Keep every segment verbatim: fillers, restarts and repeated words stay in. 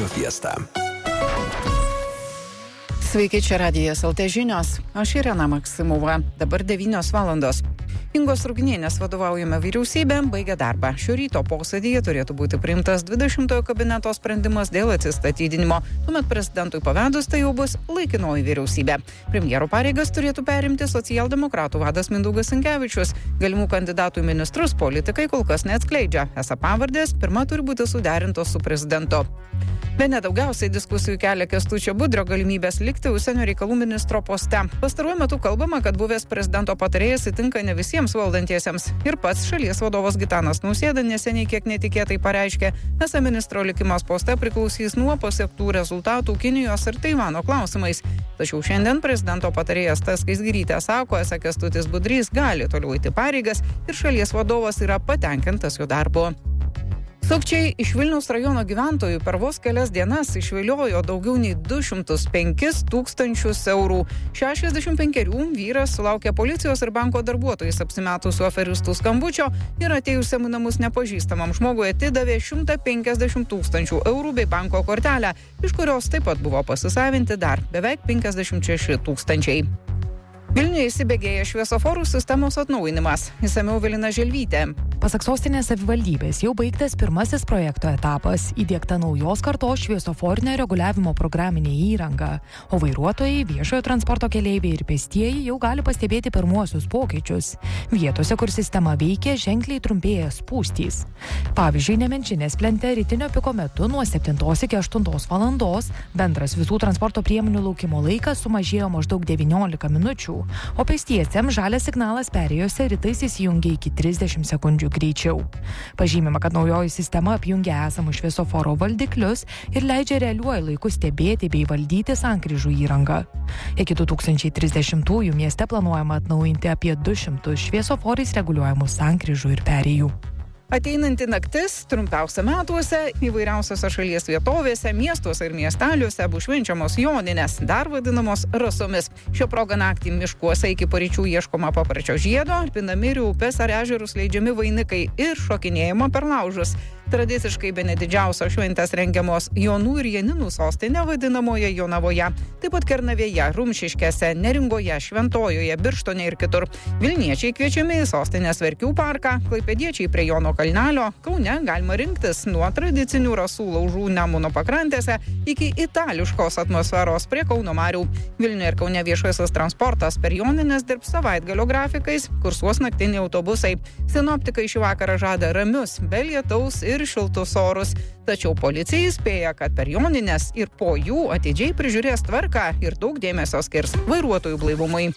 Fiesta. Sveiki, čia Radijas L T žinios. Aš Irena Maksimova. Dabar devynios valandos. Ingos Ruginienės vadovaujama vyriausybė baigia darbą. Šio ryto posėdyje turėtų būti priimtas dvidešimtojo kabineto sprendimas dėl atsistatydinimo. Tuomet prezidentui pavedus tai jau bus laikinoji vyriausybė. Premjero pareigas turėtų perimti socialdemokratų vadas Mindaugas Sinkevičius. Galimų kandidatų į ministrus politikai kol kas neatskleidžia. Esą pavardės pirma turi būti suderintos su prezidentu. Bene daugiausiai diskusijų kelia Kęstučio Budrio galimybės likti užsienio reikalų ministro poste. Pastaruoju metu kalbama, kad buvęs prezidento patarėjas įtinka ne visiems valdantiesiems. Ir pats šalies vadovas Gitanas Nausėda neseniai kiek netikėtai pareiškė, esą ministro likimas poste priklausys nuo pasiektų rezultatų Kinijos ir Taivano klausimais. Tačiau šiandien prezidento patarėjas Tas Skaisgirytė sako, esą Kęstutis Budrys gali toliau eiti pareigas ir šalies vadovas yra patenkintas jo darbu. Sukčiai iš Vilniaus rajono gyventojų per vos kelias dienas išviliojo daugiau nei du šimtus penkis tūkstančius eurų. šešiasdešimt penkerių vyras sulaukė policijos ir banko darbuotojais apsimetusių aferistų skambučio ir atėjusiam į namus nepažįstamam žmogui atidavė šimtą penkiasdešimt tūkstančių eurų bei banko kortelę, iš kurios taip pat buvo pasisavinti dar beveik penkiasdešimt šeši tūkstančiai. Vilniuje įsibėgėja šviesoforų sistemos atnaujinimas. Išsamiau Evelina Želvytė. Pasak sostinės savivaldybės jau baigtas pirmasis projekto etapas, įdiegta naujos kartos šviesoforinio reguliavimo programinė įranga, o vairuotojai, viešojo transporto keleiviai ir pėstieji jau gali pastebėti pirmuosius pokyčius. Vietose, kur sistema veikia, ženkliai trumpėja spūstys. Pavyzdžiui, Nemenčinės plente rytinio piko metu nuo septintos iki aštuntos valandos bendras visų transporto priemonių laukimo laikas sumažėjo maždaug devyniolika minučių. O pėstiesiems žalias signalas perėjose rytais įsijungia iki trisdešimt sekundžių greičiau. Pažymima, kad naujoji sistema apjungia esamus šviesoforo valdiklius ir leidžia realiuoju laiku stebėti bei valdyti sankryžų įrangą. Iki du tūkstančiai trisdešimtųjų mieste planuojama atnaujinti apie du šimtus šviesoforais reguliuojamų sankryžų ir perėjų. Ateinanti naktis trumpiausia metuose, įvairiausiose šalies vietovėse, miestuose ir miesteliuose bus švenčiamos joninės, dar vadinamos rasomis. Šio proga naktį miškuose iki paryčių ieškoma paparčio žiedo, pinami ir upės ar ežerus leidžiami vainikai ir šokinėjimo per laužus. Tradiciškai bene didžiausios šventės rengiamos Jonų ir Janinų sostinė vadinamoje Jonavoje, taip pat Kernavėje, Rumšiškėse, Neringoje, Šventojoje, Birštone ir kitur. Vilniečiai kviečiami į sostinės Verkių parką, klaipėdiečiai prie Jono kalnelio, Kaune galima rinktis nuo tradicinių rasų laužų Nemuno pakrantėse iki itališkos atmosferos prie Kauno marių. Vilniuje ir Kaune viešasis transportas per jonines dirbs savaitgalio grafikais, kursuos naktiniai autobusai. Sinoptikai šį vakarą žada ramius, be lietaus ir šiltus orus. Tačiau policija įspėja, kad per jonines ir po jų atidžiai prižiūrės tvarką ir daug dėmesio skirs vairuotojų blaivumui.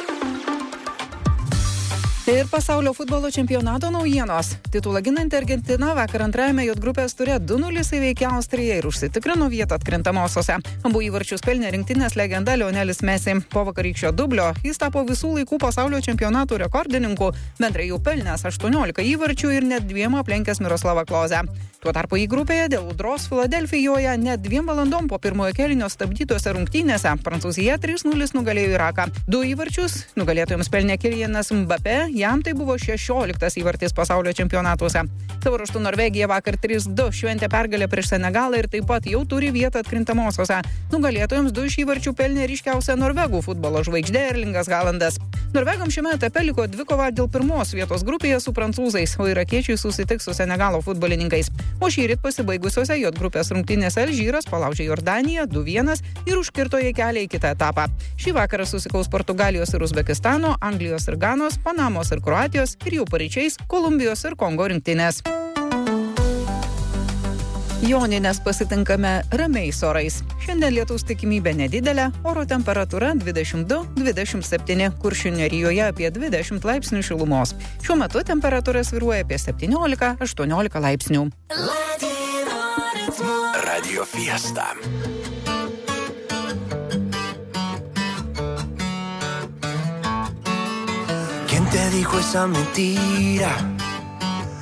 Ir pasaulio futbolo čempionato naujienos. Titulą ginanti Argentina vakar antrajame J grupės ture du nulis įveikė Austriją ir užsitikrino vietą atkrintamosiose. Abu įvarčius pelnė rinktinės legenda Lionelis Messi. Po vakarykščio dublio jis tapo visų laikų pasaulio čempionatų rekordininku, bendrai jau pelnęs aštuoniolika įvarčių ir net dviem aplenkęs Miroslavą Klozę. Tuo tarpu į grupėje dėl audros Filadelfijoje net dviem valandom po pirmojo kėlinio stabdytose rungtynėse Prancūzija trys nulis nugalėjo Iraką. Du įvarčius nugalėtojams pelnė Kylianas Mbappé. Jam tai buvo šešioliktas įvartis pasaulio čempionatuose. Savo ruožtu Norvegija vakar trys du šventė pergalę prieš Senegalą ir taip pat jau turi vietą atkrintamosiose. Nugalėtojams du iš įvarčių pelnė ryškiausia norvegų futbolo žvaigždė Erlingas Haalandas. Norvegams šiame etape liko dvikova dėl pirmos vietos grupėje su prancūzais, o irakiečiai susitiks su Senegalo futbolininkais. O šįryt pasibaigusiose J grupės rungtynėse Alžyras palaužė Jordaniją du vienas ir užkirto jai kelią į kitą etapą. Šį vakarą susikaus Portugalijos ir Uzbekistano, Anglijos ir Ganos, Panamos ir Kroatijos ir jau paryčiais Kolumbijos ir Kongo rinktinės. Jonines pasitinkame ramiais orais. Šiandien lietaus tikimybė nedidelė, oro temperatūra dvidešimt du dvidešimt septyni, Kuršių nerijoje apie dvidešimt laipsnių šilumos. Šiuo metu temperatūra svyruoja apie septyniolika aštuoniolika laipsnių. Radio Fiesta. ¿Quién te dijo esa mentira?